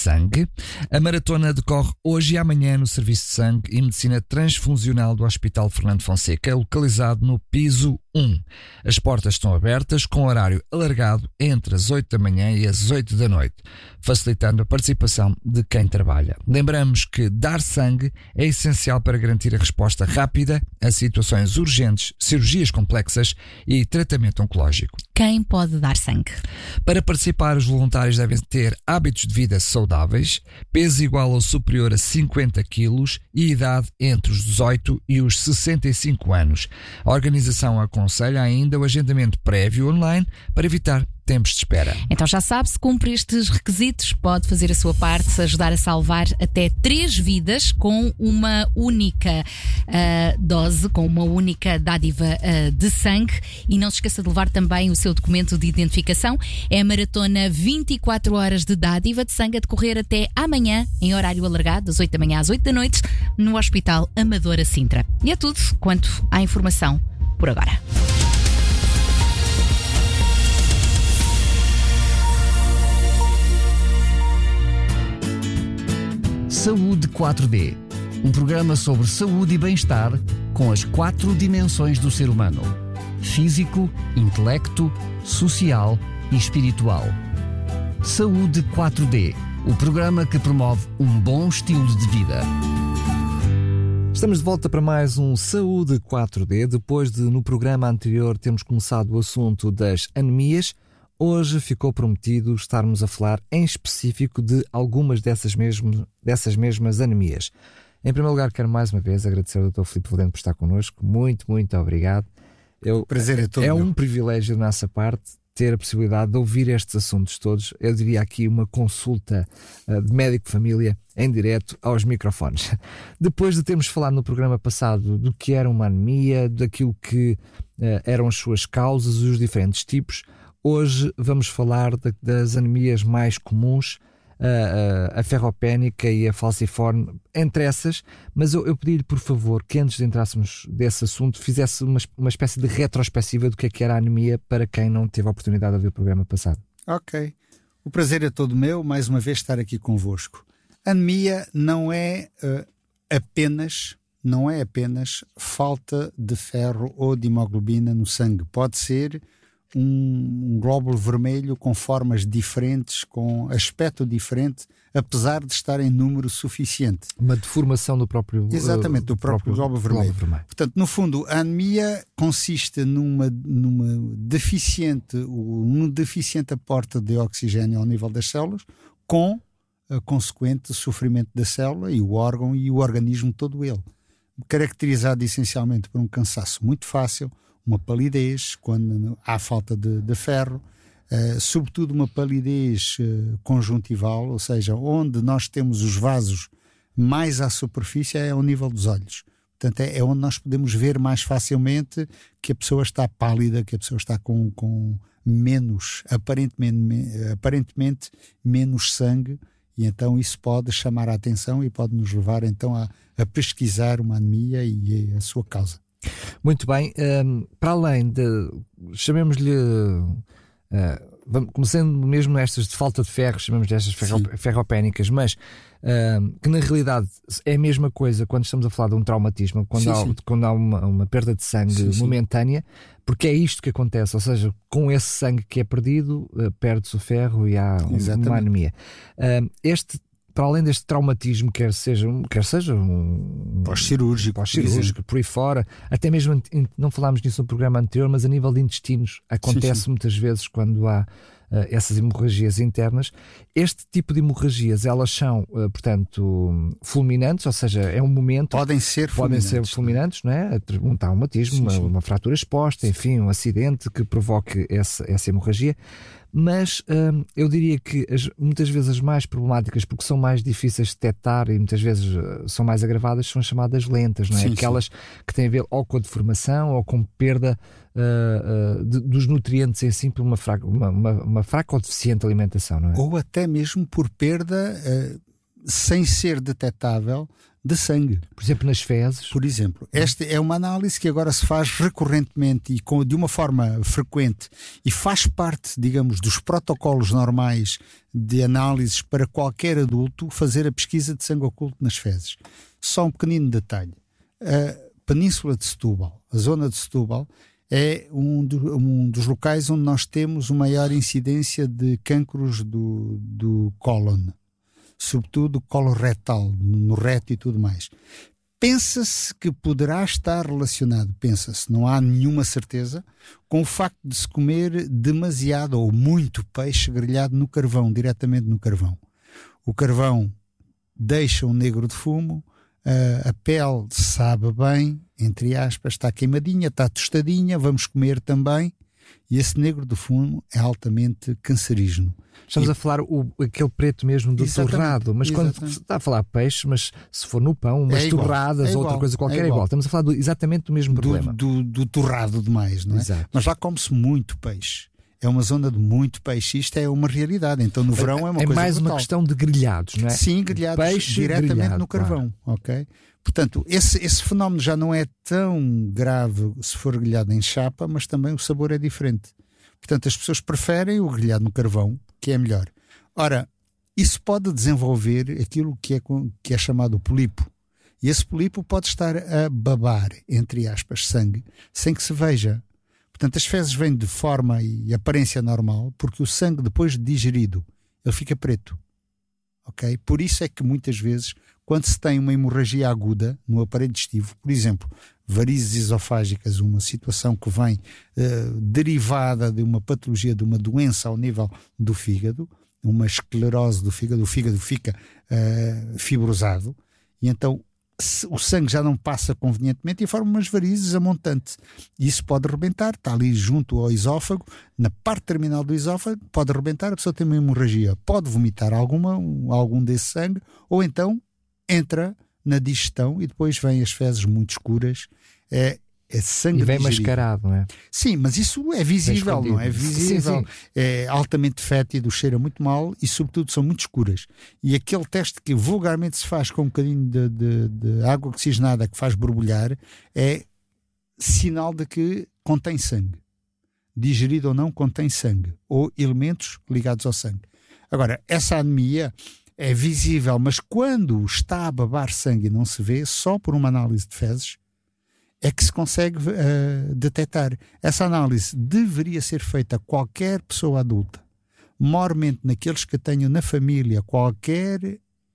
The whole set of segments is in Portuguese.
sangue. A maratona decorre hoje e amanhã no Serviço de Sangue e Medicina Transfusional do Hospital Fernando Fonseca, localizado no piso 1. As portas estão abertas com horário alargado entre as 8 da manhã e as 8 da noite, facilitando a participação de quem trabalha. Lembramos que dar sangue é essencial para garantir a resposta rápida a situações urgentes, cirurgias complexas e tratamento oncológico. Quem pode dar sangue? Para participar, os voluntários devem ter hábitos de vida saudáveis, peso igual ou superior a 50 kg e idade entre os 18 e os 65 anos. A organização aconselha ainda o agendamento prévio online para evitar tempos de espera. Então já sabe, se cumpre estes requisitos, pode fazer a sua parte, ajudar a salvar até 3 vidas com uma única dose, com uma única dádiva de sangue. E não se esqueça de levar também o seu documento de identificação. É a maratona 24 horas de dádiva de sangue a decorrer até amanhã, em horário alargado, das 8 da manhã às 8 da noite, no Hospital Amadora Sintra. E é tudo quanto à informação por agora. Saúde 4D, um programa sobre saúde e bem-estar com as 4 dimensões do ser humano: físico, intelecto, social e espiritual. Saúde 4D, o programa que promove um bom estilo de vida. Estamos de volta para mais um Saúde 4D, depois de no programa anterior termos começado o assunto das anemias. Hoje ficou prometido estarmos a falar em específico de algumas dessas mesmas anemias. Em primeiro lugar, quero mais uma vez agradecer ao Dr. Filipe Valente por estar connosco. Muito, muito obrigado. O prazer é todo. É um privilégio da nossa parte ter a possibilidade de ouvir estes assuntos todos. Eu diria aqui uma consulta de médico de família em direto aos microfones. Depois de termos falado no programa passado do que era uma anemia, daquilo que eram as suas causas e os diferentes tipos, hoje vamos falar das anemias mais comuns, a ferropénica e a falciforme, entre essas, mas eu pedi-lhe, por favor, que antes de entrássemos desse assunto, fizesse uma espécie de retrospectiva do que era a anemia para quem não teve a oportunidade de ouvir o programa passado. Ok. O prazer é todo meu, mais uma vez, estar aqui convosco. Anemia não é apenas falta de ferro ou de hemoglobina no sangue. Pode ser um glóbulo vermelho com formas diferentes, com aspecto diferente, apesar de estar em número suficiente. Uma deformação do próprio... Exatamente, do próprio glóbulo vermelho. Portanto, no fundo, a anemia consiste num deficiente aporte de oxigênio ao nível das células, com a consequente sofrimento da célula e o órgão e o organismo todo ele. Caracterizado essencialmente por um cansaço muito fácil, uma palidez quando há falta de ferro, sobretudo uma palidez conjuntival, ou seja, onde nós temos os vasos mais à superfície é ao nível dos olhos. Portanto, é onde nós podemos ver mais facilmente que a pessoa está pálida, que a pessoa está com menos, aparentemente menos sangue, e então isso pode chamar a atenção e pode nos levar então a pesquisar uma anemia e a sua causa. Muito bem, para além de, chamemos-lhe, começando mesmo estas de falta de ferro, chamamos-lhe estas ferropénicas, mas que na realidade é a mesma coisa quando estamos a falar de um traumatismo, quando há uma perda de sangue momentânea, porque é isto que acontece, ou seja, com esse sangue que é perdido, perde-se o ferro e há uma anemia. Para além deste traumatismo, quer seja um pós-cirúrgico, por aí fora, até mesmo, não falámos nisso no programa anterior, mas a nível de intestinos, acontece muitas vezes quando há essas hemorragias internas. Este tipo de hemorragias, elas são, portanto, fulminantes, ou seja, é um momento... Podem ser fulminantes, não é? Um traumatismo, uma fratura exposta, enfim, um acidente que provoque essa hemorragia. Mas eu diria que muitas vezes as mais problemáticas, porque são mais difíceis de detectar e muitas vezes são mais agravadas, são chamadas lentas, não é? Aquelas que têm a ver ou com a deformação ou com perda dos nutrientes em si por uma fraca ou deficiente alimentação, não é? Ou até mesmo por perda sem ser detetável de sangue. Por exemplo, nas fezes. Por exemplo, esta é uma análise que agora se faz recorrentemente e de uma forma frequente e faz parte, digamos, dos protocolos normais de análises para qualquer adulto fazer a pesquisa de sangue oculto nas fezes. Só um pequenino detalhe. A Península de Setúbal, a zona de Setúbal, é um dos locais onde nós temos uma maior incidência de cancros do cólon, sobretudo coloretal, no reto e tudo mais. Pensa-se que poderá estar relacionado, não há nenhuma certeza, com o facto de se comer demasiado ou muito peixe grelhado no carvão, diretamente no carvão. O carvão deixa um negro de fumo, a pele sabe bem, entre aspas, está queimadinha, está tostadinha, vamos comer também, e esse negro de fumo é altamente cancerígeno. Estamos a falar aquele preto mesmo do torrado, mas quando está a falar peixe, mas se for no pão, umas torradas ou outra coisa qualquer é igual. Estamos a falar exatamente do mesmo problema. Do torrado demais, não é? Exato. Mas lá come-se muito peixe. É uma zona de muito peixe. Isto é uma realidade. Então no verão é uma coisa mais brutal. Uma questão de grelhados, não é? Sim, grelhados peixe diretamente grelhado, no carvão. Claro. Ok? Portanto, esse fenómeno já não é tão grave se for grelhado em chapa, mas também o sabor é diferente. Portanto, as pessoas preferem o grelhado no carvão, que é melhor. Ora, isso pode desenvolver aquilo que é chamado pólipo. E esse pólipo pode estar a babar, entre aspas, sangue, sem que se veja. Portanto, as fezes vêm de forma e aparência normal, porque o sangue, depois de digerido, ele fica preto. Okay? Por isso é que muitas vezes, quando se tem uma hemorragia aguda no aparelho digestivo, por exemplo, varizes esofágicas, uma situação que vem derivada de uma patologia, de uma doença ao nível do fígado, uma esclerose do fígado, o fígado fica fibrosado, e então o sangue já não passa convenientemente e forma umas varizes a montante. E isso pode rebentar, está ali junto ao esófago, na parte terminal do esófago, pode rebentar, a pessoa tem uma hemorragia, pode vomitar algum desse sangue, ou então entra na digestão e depois vêm as fezes muito escuras, é sangue e vem digerido. Mascarado, não é? Sim, mas isso é visível, não é? Visível, sim. É altamente fétido, cheira muito mal e sobretudo são muito escuras. E aquele teste que vulgarmente se faz com um bocadinho de água oxigenada que faz borbulhar é sinal de que contém sangue. Digerido ou não, contém sangue ou elementos ligados ao sangue. Agora, essa anemia é visível, mas quando está a babar sangue e não se vê, só por uma análise de fezes, é que se consegue detectar. Essa análise deveria ser feita a qualquer pessoa adulta, maiormente naqueles que tenham na família qualquer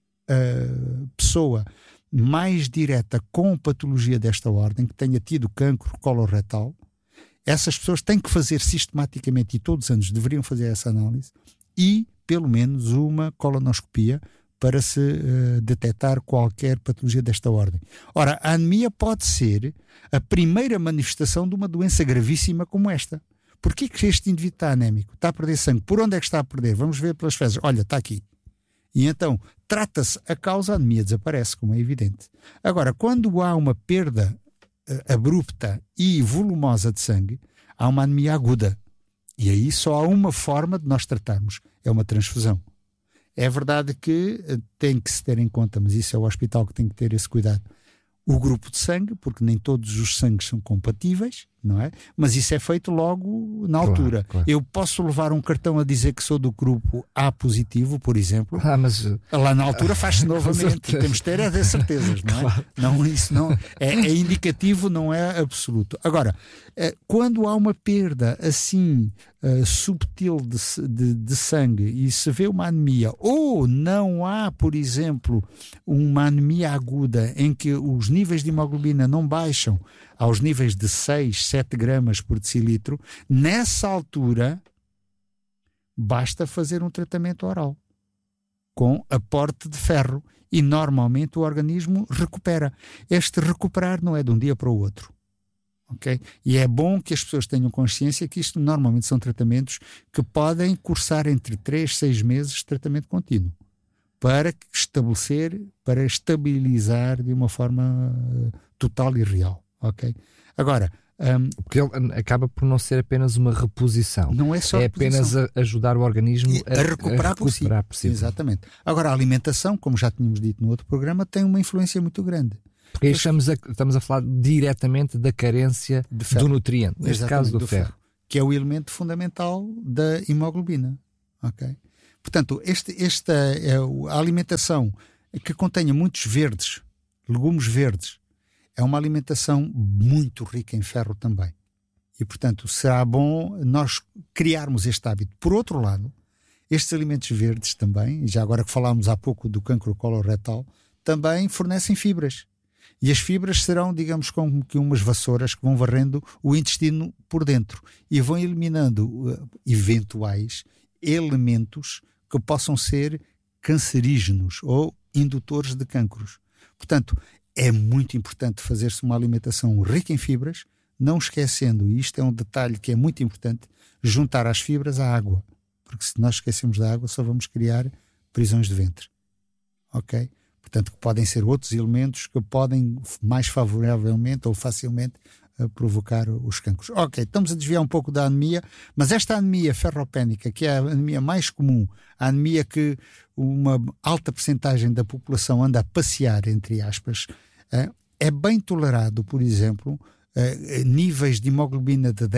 pessoa mais direta com patologia desta ordem, que tenha tido cancro coloretal. Essas pessoas têm que fazer sistematicamente, e todos os anos deveriam fazer essa análise, e pelo menos uma colonoscopia para se detectar qualquer patologia desta ordem. Ora, a anemia pode ser a primeira manifestação de uma doença gravíssima como esta. Porquê que este indivíduo está anémico? Está a perder sangue. Por onde é que está a perder? Vamos ver pelas fezes. Olha, está aqui. E então, trata-se a causa, a anemia desaparece, como é evidente. Agora, quando há uma perda abrupta e volumosa de sangue, há uma anemia aguda. E aí só há uma forma de nós tratarmos. É uma transfusão. É verdade que tem que se ter em conta, mas isso é o hospital que tem que ter esse cuidado, o grupo de sangue, porque nem todos os sangues são compatíveis, não é? Mas isso é feito logo na altura. Claro. Eu posso levar um cartão a dizer que sou do grupo A positivo, por exemplo. Mas lá na altura faz-se novamente. Temos de ter é de certezas, não é? Claro. Não, isso não é indicativo, não é absoluto. Agora, quando há uma perda assim subtil de sangue e se vê uma anemia, ou não há, por exemplo, uma anemia aguda em que os níveis de hemoglobina não baixam aos níveis de 6, 7 gramas por decilitro, nessa altura basta fazer um tratamento oral com aporte de ferro e normalmente o organismo recupera. Este recuperar não é de um dia para o outro. Okay? E é bom que as pessoas tenham consciência que isto normalmente são tratamentos que podem cursar entre 3 e 6 meses de tratamento contínuo para estabilizar de uma forma total e real. Okay? Agora, Porque ele acaba por não ser apenas uma reposição. Não é só apenas ajudar o organismo a recuperar por si. Exatamente. Agora, a alimentação, como já tínhamos dito no outro programa, tem uma influência muito grande. Porque aí estamos a falar diretamente da carência do nutriente, neste caso do ferro. Que é o elemento fundamental da hemoglobina. Okay? Portanto, esta é a alimentação que contenha muitos verdes, legumes verdes, é uma alimentação muito rica em ferro também. E, portanto, será bom nós criarmos este hábito. Por outro lado, estes alimentos verdes também, e já agora que falámos há pouco do cancro coloretal, também fornecem fibras. E as fibras serão, digamos, como que umas vassouras que vão varrendo o intestino por dentro e vão eliminando eventuais elementos que possam ser cancerígenos ou indutores de cancros. Portanto, é muito importante fazer-se uma alimentação rica em fibras, não esquecendo, e isto é um detalhe que é muito importante, juntar as fibras à água. Porque se nós esquecemos da água, só vamos criar prisões de ventre. Ok? Portanto, que podem ser outros elementos que podem mais favoravelmente ou facilmente provocar os cancros. Ok, estamos a desviar um pouco da anemia, mas esta anemia ferropénica, que é a anemia mais comum, a anemia que uma alta percentagem da população anda a passear, entre aspas, é bem tolerado, por exemplo, níveis de hemoglobina de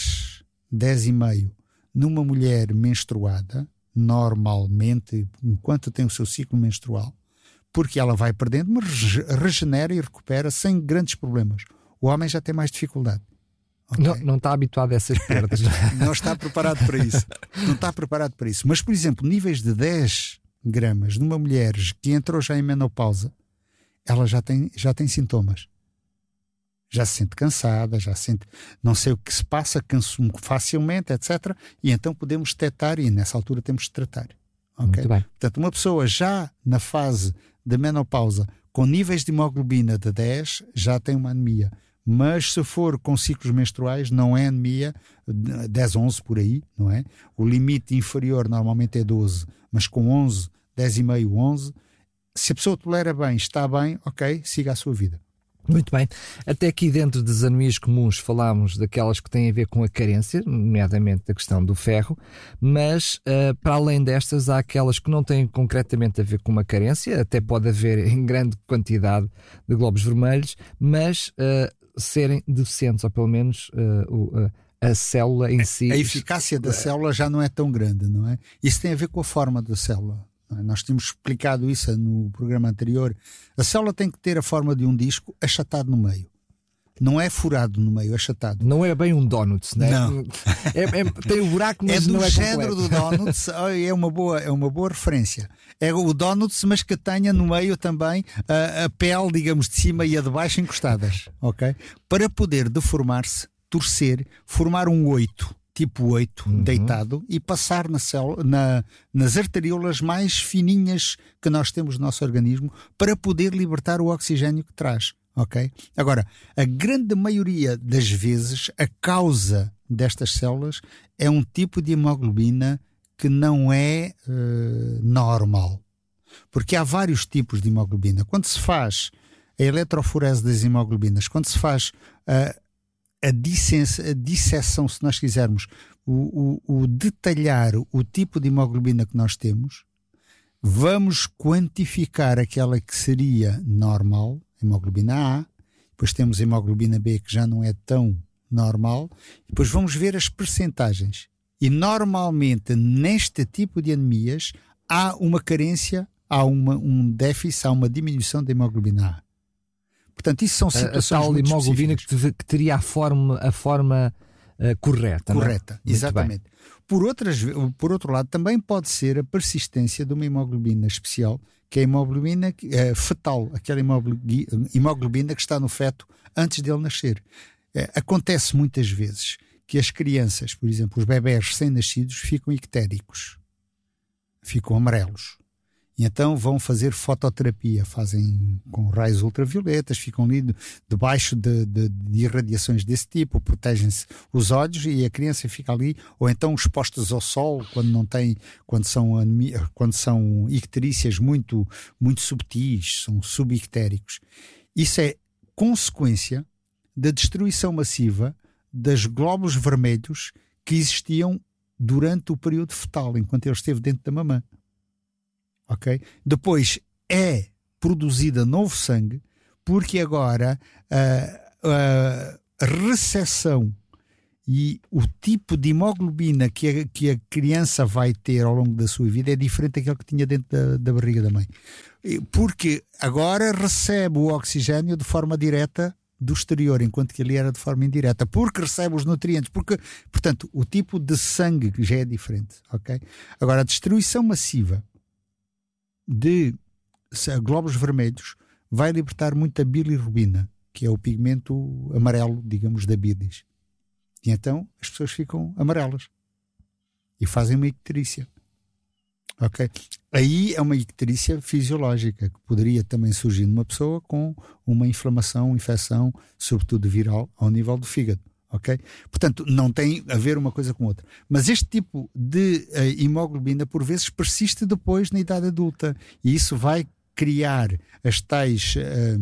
10,5 numa mulher menstruada, normalmente, enquanto tem o seu ciclo menstrual, porque ela vai perdendo, mas regenera e recupera sem grandes problemas. O homem já tem mais dificuldade. Okay? Não está habituado a essas perdas. Não está preparado para isso. Não está preparado para isso. Mas, por exemplo, níveis de 10 gramas numa mulher que entrou já em menopausa, ela já tem sintomas. Já se sente cansada, já sente não sei o que se passa, canso facilmente, etc. E então podemos detectar e nessa altura temos de tratar. Okay? Muito bem. Portanto, uma pessoa já na fase da menopausa com níveis de hemoglobina de 10 já tem uma anemia. Mas se for com ciclos menstruais, não é anemia, 10, 11 por aí, não é? O limite inferior normalmente é 12, mas com 11, 10,5, 11, se a pessoa tolera bem, está bem, ok, siga a sua vida. Muito bem. Até aqui dentro das anemias comuns falámos daquelas que têm a ver com a carência, nomeadamente da questão do ferro, mas para além destas há aquelas que não têm concretamente a ver com uma carência, até pode haver em grande quantidade de glóbulos vermelhos, mas serem deficientes, ou pelo menos a célula em si. A eficácia da célula já não é tão grande, não é? Isso tem a ver com a forma da célula. Nós tínhamos explicado isso no programa anterior. A célula tem que ter a forma de um disco achatado no meio. Não é furado no meio, achatado. Não é bem um donuts, né? Não. Tem o buraco, mas não é completo. É do género do donuts, é uma boa referência. É o donuts, mas que tenha no meio também a pele, digamos, de cima e a de baixo encostadas. Ok? Para poder deformar-se, torcer, formar um 8. Tipo 8, deitado, e passar nas arteriolas mais fininhas que nós temos no nosso organismo para poder libertar o oxigênio que traz. Okay? Agora, a grande maioria das vezes, a causa destas células é um tipo de hemoglobina que não é normal. Porque há vários tipos de hemoglobina. Quando se faz a eletroforese das hemoglobinas, quando se faz a disseção, se nós quisermos, o detalhar o tipo de hemoglobina que nós temos, vamos quantificar aquela que seria normal, hemoglobina A, depois temos a hemoglobina B que já não é tão normal, depois vamos ver as percentagens. E normalmente neste tipo de anemias há uma carência, há um déficit, há uma diminuição da hemoglobina A. Portanto, isso são situações a tal muito hemoglobina que teria a forma correta. Correta, não é? exatamente. Por outro lado, também pode ser a persistência de uma hemoglobina especial, que é a hemoglobina fetal, aquela hemoglobina que está no feto antes dele nascer. Acontece muitas vezes que as crianças, por exemplo, os bebés recém-nascidos, ficam ictéricos, ficam amarelos. E então vão fazer fototerapia, fazem com raios ultravioletas, ficam ali debaixo de irradiações desse tipo, protegem-se os olhos e a criança fica ali, ou então expostas ao sol quando são icterícias muito, muito subtis, são subictéricos. Isso é consequência da destruição massiva dos glóbulos vermelhos que existiam durante o período fetal, enquanto ele esteve dentro da mamã. Ok? Depois é produzida novo sangue, porque agora a recepção e o tipo de hemoglobina que a criança vai ter ao longo da sua vida é diferente daquele que tinha dentro da barriga da mãe. Porque agora recebe o oxigênio de forma direta do exterior, enquanto que ele era de forma indireta, porque recebe os nutrientes, portanto, o tipo de sangue já é diferente, ok? Agora, a destruição massiva de glóbulos vermelhos vai libertar muita bilirrubina, que é o pigmento amarelo, digamos, da bilis. E então as pessoas ficam amarelas e fazem uma icterícia. Ok? Aí é uma icterícia fisiológica que poderia também surgir numa pessoa com uma inflamação, infecção, sobretudo viral, ao nível do fígado. Ok? Portanto, não tem a ver uma coisa com outra. Mas este tipo de hemoglobina, por vezes, persiste depois na idade adulta. E isso vai criar as tais...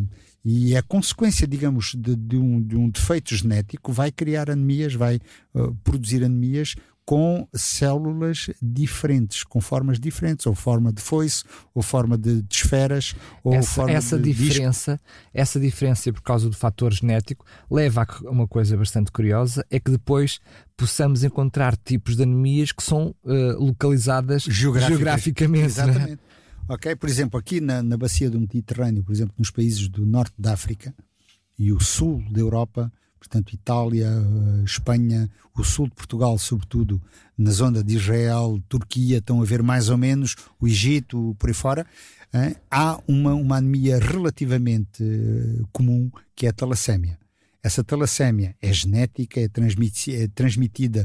e a consequência, digamos, de um defeito genético vai criar anemias, vai produzir anemias com células diferentes, com formas diferentes, ou forma de foice, ou forma de esferas, ou forma essa de diferença, essa diferença por causa do fator genético leva a uma coisa bastante curiosa, é que depois possamos encontrar tipos de anemias que são localizadas geograficamente. Exatamente. Okay? Por exemplo, aqui na bacia do Mediterrâneo, por exemplo, nos países do norte da África e o sul da Europa, portanto Itália, Espanha, o sul de Portugal, sobretudo na zona de Israel, Turquia, estão a ver mais ou menos o Egito, por aí fora, há uma anemia relativamente comum, que é a talassémia. Essa talassémia é genética, é transmitida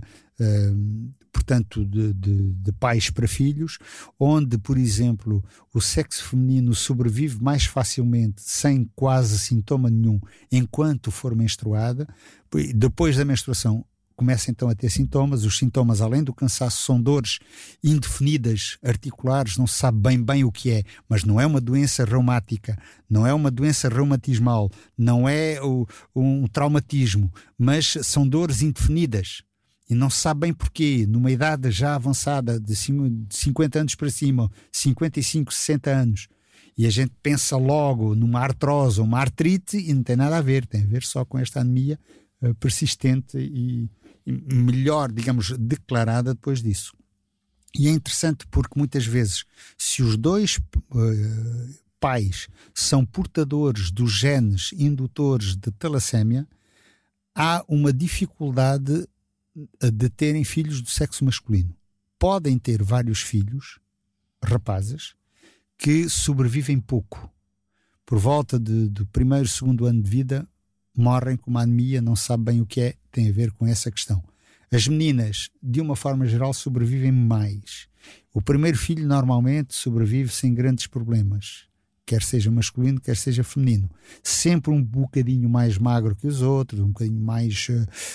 portanto, de pais para filhos, onde, por exemplo, o sexo feminino sobrevive mais facilmente, sem quase sintoma nenhum, enquanto for menstruada. Depois da menstruação, começa então a ter sintomas. Os sintomas, além do cansaço, são dores indefinidas, articulares, não se sabe bem o que é, mas não é uma doença reumática, não é uma doença reumatismal, não é um traumatismo, mas são dores indefinidas. E não se sabe bem porquê, numa idade já avançada, de 50 anos para cima, 55, 60 anos, e a gente pensa logo numa artrose ou uma artrite, e não tem nada a ver, tem a ver só com esta anemia persistente e melhor, digamos, declarada depois disso. E é interessante porque muitas vezes, se os dois pais são portadores dos genes indutores de talassémia, há uma dificuldade de terem filhos do sexo masculino. Podem ter vários filhos, rapazes, que sobrevivem pouco. Por volta do primeiro, segundo ano de vida, morrem com uma anemia, não se sabe bem o que é, tem a ver com essa questão. As meninas, de uma forma geral, sobrevivem mais. O primeiro filho, normalmente, sobrevive sem grandes problemas, quer seja masculino, quer seja feminino. Sempre um bocadinho mais magro que os outros, um bocadinho mais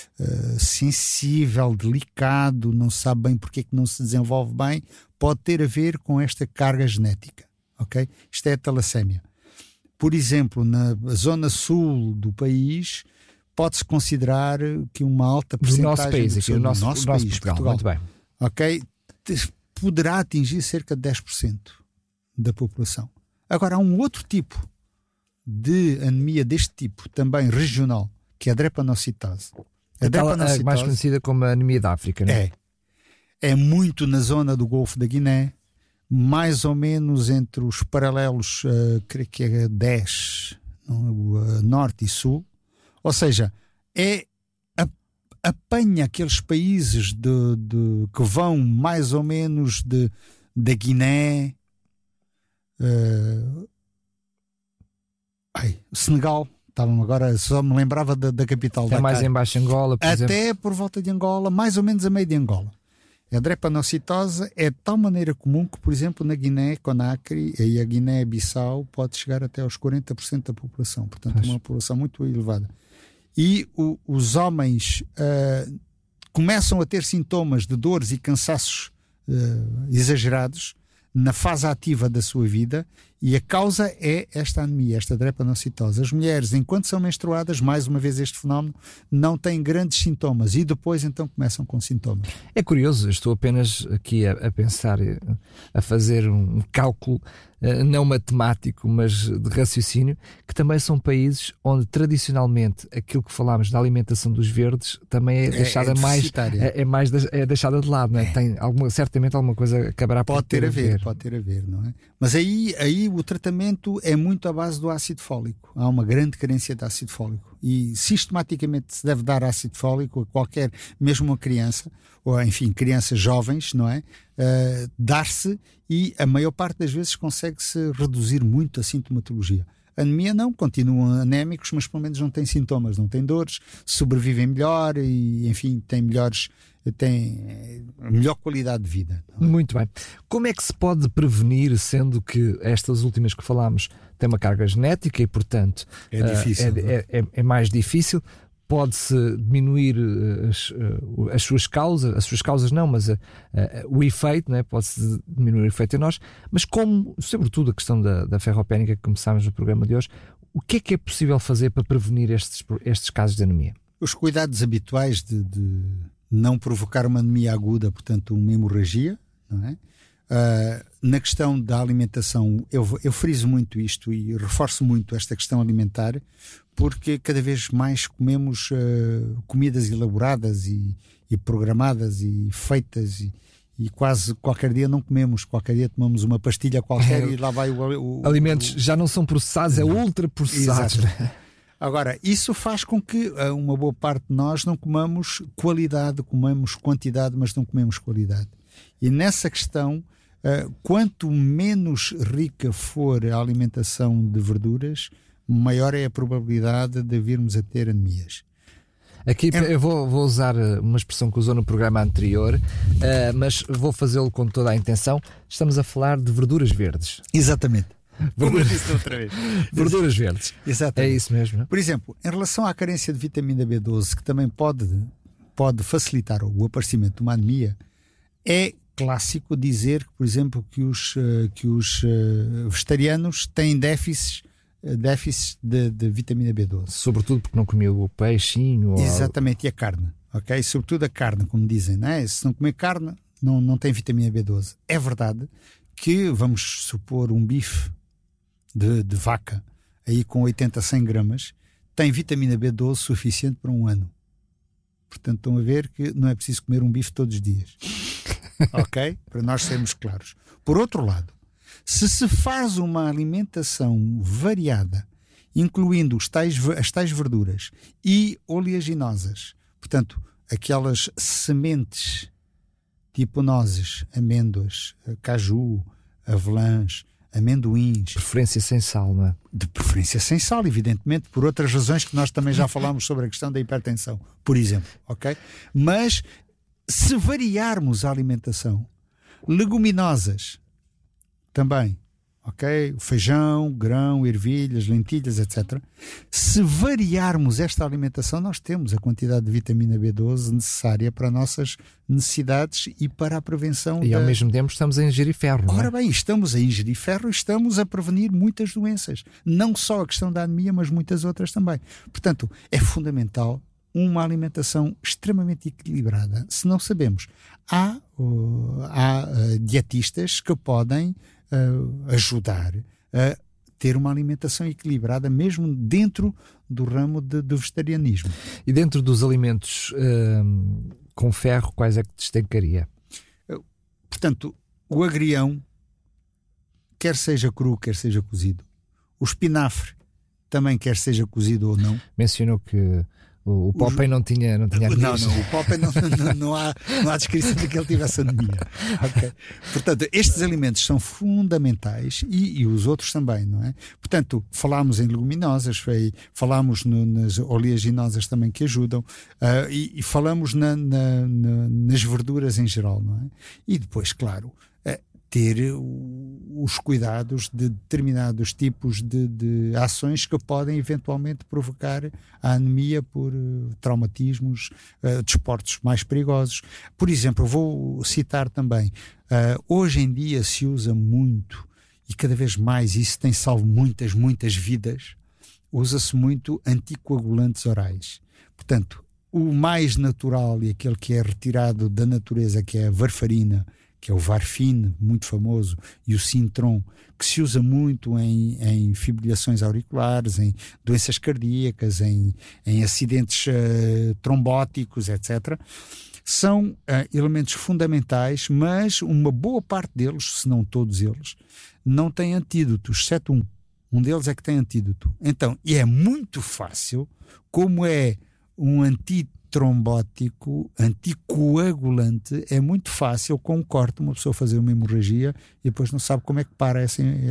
sensível, delicado, não se sabe bem porque é que não se desenvolve bem, pode ter a ver com esta carga genética. Okay? Isto é a talassémia. Por exemplo, na zona sul do país, pode-se considerar que uma alta porcentagem... Do nosso país, aqui, o nosso país, Portugal. Muito bem. Okay? Poderá atingir cerca de 10% da população. Agora, há um outro tipo de anemia deste tipo, também regional, que é a drepanocitose. A drepanocitose, mais conhecida como a anemia da África, não é? É muito na zona do Golfo da Guiné, mais ou menos entre os paralelos, creio que é 10, norte e sul. Ou seja, apanha aqueles países que vão mais ou menos da Guiné... Senegal, agora só me lembrava da capital. É mais embaixo de Angola, por até exemplo. Por volta de Angola, mais ou menos a meio de Angola. A drepanocitose é de tal maneira comum que, por exemplo, na Guiné-Conakry e a Guiné-Bissau pode chegar até aos 40% da população, portanto uma população muito elevada. E os homens começam a ter sintomas de dores e cansaços exagerados na fase ativa da sua vida, e a causa é esta anemia, esta drepanocitose. As mulheres, enquanto são menstruadas, mais uma vez este fenómeno, não têm grandes sintomas e depois então começam com sintomas. É curioso, estou apenas aqui a pensar, a fazer um cálculo não matemático, mas de raciocínio, que também são países onde tradicionalmente aquilo que falámos da alimentação dos verdes também é deixada é deixada de lado, não é? Tem certamente alguma coisa acabará por ter a ver. Pode ter a ver, não é? Mas aí o tratamento é muito à base do ácido fólico. Há uma grande carência de ácido fólico e sistematicamente se deve dar ácido fólico a qualquer, mesmo uma criança, ou enfim, crianças jovens, não é? Dar-se, e a maior parte das vezes consegue-se reduzir muito a sintomatologia. A anemia não, continuam anémicos, mas pelo menos não têm sintomas, não têm dores, sobrevivem melhor e, enfim, têm melhor qualidade de vida. Muito bem. Como é que se pode prevenir, sendo que estas últimas que falámos têm uma carga genética e, portanto, é difícil, é mais difícil? Pode-se diminuir as suas causas não, mas o efeito, né? Pode-se diminuir o efeito em nós, mas como, sobretudo a questão da ferropénica que começámos no programa de hoje, o que é possível fazer para prevenir estes casos de anemia? Os cuidados habituais de não provocar uma anemia aguda, portanto uma hemorragia, não é? Na questão da alimentação, eu friso muito isto e reforço muito esta questão alimentar, porque cada vez mais comemos comidas elaboradas e programadas e feitas, e quase qualquer dia não comemos, qualquer dia tomamos uma pastilha qualquer e lá vai alimentos já não são processados, é ultra processados. Agora, isso faz com que uma boa parte de nós não comamos qualidade, comemos quantidade, mas não comemos qualidade. E nessa questão, quanto menos rica for a alimentação de verduras, maior é a probabilidade de virmos a ter anemias. Aqui eu vou usar uma expressão que usou no programa anterior, mas vou fazê-lo com toda a intenção. Estamos a falar de verduras verdes. Exatamente. Como eu disse outra vez. Verduras verdes. Exatamente. É isso mesmo. Não? Por exemplo, em relação à carência de vitamina B12, que também pode facilitar o aparecimento de uma anemia, é clássico dizer, por exemplo, que os vegetarianos têm déficits de vitamina B12. Sobretudo porque não comiam o peixinho. Exatamente, e a carne. Okay? Sobretudo a carne, como dizem, não é? Se não comer carne, não tem vitamina B12. É verdade que, vamos supor, um bife de vaca, aí com 80 a 100 gramas, tem vitamina B12 suficiente para um ano. Portanto, estão a ver que não é preciso comer um bife todos os dias. Ok? Para nós sermos claros. Por outro lado, se faz uma alimentação variada, incluindo as tais verduras e oleaginosas, portanto, aquelas sementes tipo nozes, amêndoas, caju, avelãs, amendoins. Preferência sem sal, não é? De preferência sem sal, evidentemente, por outras razões que nós também já falámos sobre a questão da hipertensão, por exemplo, ok? Mas se variarmos a alimentação, leguminosas também, ok? Feijão, grão, ervilhas, lentilhas, etc. Se variarmos esta alimentação, nós temos a quantidade de vitamina B12 necessária para nossas necessidades e para a prevenção. E ao mesmo tempo estamos a ingerir ferro. Ora bem, estamos a ingerir ferro e estamos a prevenir muitas doenças. Não só a questão da anemia, mas muitas outras também. Portanto, é fundamental uma alimentação extremamente equilibrada. Se não sabemos, há dietistas que podem ajudar a ter uma alimentação equilibrada mesmo dentro do ramo de vegetarianismo. E dentro dos alimentos com ferro, quais é que destacaria? Portanto, o agrião, quer seja cru, quer seja cozido. O espinafre, também quer seja cozido ou não. Mencionou que o Popeye não tinha Não, o Popeye não há descrição de que ele tivesse anemia. Okay? Portanto, estes alimentos são fundamentais e os outros também, não é? Portanto, falámos em leguminosas, falámos nas oleaginosas também que ajudam, e falamos nas verduras em geral, não é? E depois, claro, ter os cuidados de determinados tipos de ações que podem eventualmente provocar a anemia por traumatismos, desportos mais perigosos. Por exemplo, eu vou citar também, hoje em dia se usa muito, e cada vez mais, isso tem salvo muitas vidas, usa-se muito anticoagulantes orais. Portanto, o mais natural e aquele que é retirado da natureza, que é a varfarina, que é o Varfine, muito famoso, e o Sintrom, que se usa muito em fibrilações auriculares, em doenças cardíacas, em acidentes trombóticos, etc., são elementos fundamentais, mas uma boa parte deles, se não todos eles, não têm antídotos, exceto um. Um deles é que tem antídoto. Então, e é muito fácil, como é um antitrombótico, anticoagulante, é muito fácil, com um corte, uma pessoa fazer uma hemorragia e depois não sabe como é que para essa